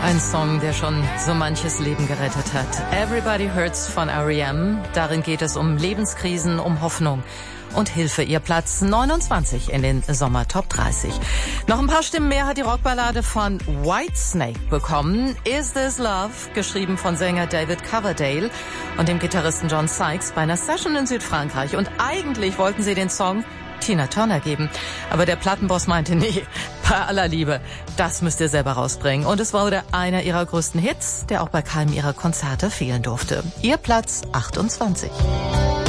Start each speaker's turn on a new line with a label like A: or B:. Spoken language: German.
A: Ein Song, der schon so manches Leben gerettet hat. Everybody Hurts von R.E.M. Darin geht es um Lebenskrisen, um Hoffnung und Hilfe. Ihr Platz 29 in den Sommer Top 30. Noch ein paar Stimmen mehr hat die Rockballade von Whitesnake bekommen. Is This Love, geschrieben von Sänger David Coverdale und dem Gitarristen John Sykes bei einer Session in Südfrankreich. Und eigentlich wollten sie den Song Tina Turner geben. Aber der Plattenboss meinte, nee, bei aller Liebe, das müsst ihr selber rausbringen. Und es wurde einer ihrer größten Hits, der auch bei keinem ihrer Konzerte fehlen durfte. Ihr Platz 28.